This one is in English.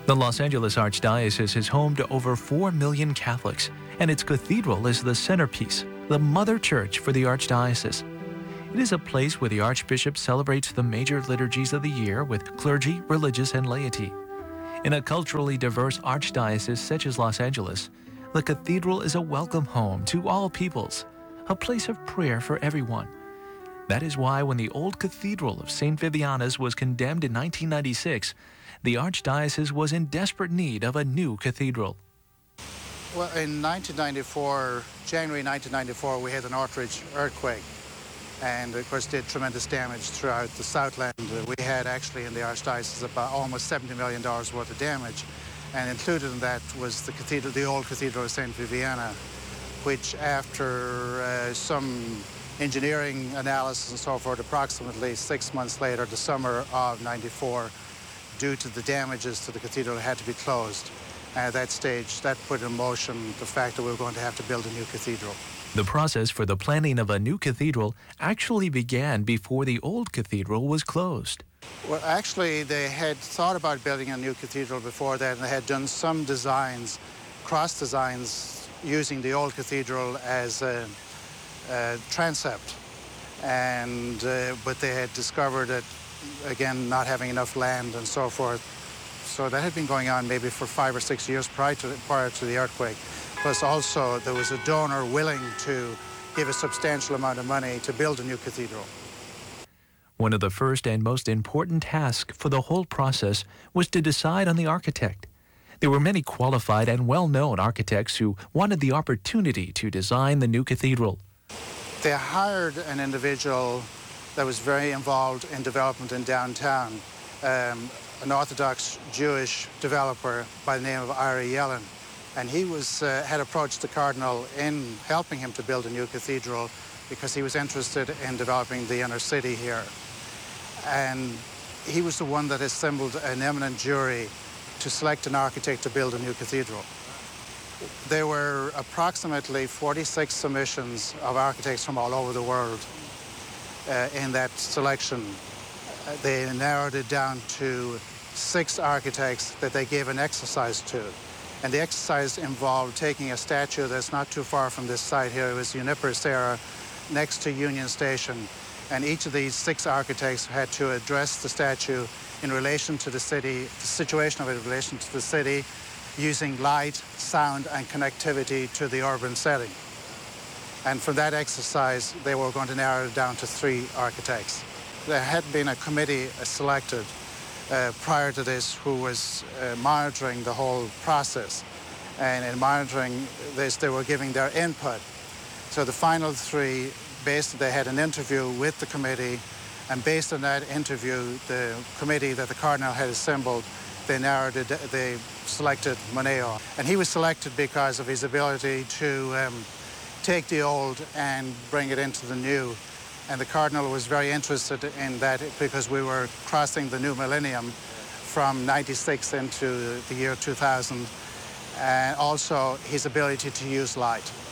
The Los Angeles Archdiocese is home to over 4 million Catholics, and its cathedral is the centerpiece, the mother church for the Archdiocese. It is a place where the Archbishop celebrates the major liturgies of the year with clergy, religious, and laity. In a culturally diverse archdiocese such as Los Angeles, the cathedral is a welcome home to all peoples, a place of prayer for everyone. That is why when the old cathedral of St. Viviana's was condemned in 1996, the Archdiocese was in desperate need of a new cathedral. Well, in January 1994, we had an Northridge earthquake, and of course did tremendous damage throughout the Southland. We had actually in the Archdiocese about almost $70 million worth of damage, and included in that was the cathedral, the old Cathedral of St. Viviana, which after some engineering analysis and so forth, approximately 6 months later, the summer of '94, due to the damages to the cathedral, had to be closed. And at that stage, that put in motion the fact that we were going to have to build a new cathedral. The process for the planning of a new cathedral actually began before the old cathedral was closed. Well, actually, they had thought about building a new cathedral before that, and they had done some designs, cross designs, using the old cathedral as a transept. And but they had discovered that, again, not having enough land and so forth. So that had been going on maybe for 5 or 6 years prior to the earthquake. Plus also there was a donor willing to give a substantial amount of money to build a new cathedral. One of the first and most important tasks for the whole process was to decide on the architect. There were many qualified and well-known architects who wanted the opportunity to design the new cathedral. They hired an individual that was very involved in development in downtown, an Orthodox Jewish developer by the name of Ira Yellen. And he had approached the Cardinal in helping him to build a new cathedral because he was interested in developing the inner city here. And he was the one that assembled an eminent jury to select an architect to build a new cathedral. There were approximately 46 submissions of architects from all over the world in that selection. They narrowed it down to 6 architects that they gave an exercise to. And the exercise involved taking a statue that's not too far from this site here. It was Juniper Serra next to Union Station. And each of these 6 architects had to address the statue in relation to the city, the situation of it in relation to the city, using light, sound, and connectivity to the urban setting. And from that exercise, they were going to narrow it down to 3 architects. There had been a committee selected prior to this who was monitoring the whole process. And in monitoring this, they were giving their input. So the final 3, they had an interview with the committee, and based on that interview, the committee that the Cardinal had assembled, they selected Moneo. And he was selected because of his ability to take the old and bring it into the new. And the Cardinal was very interested in that because we were crossing the new millennium from '96 into the year 2000, and also his ability to use light.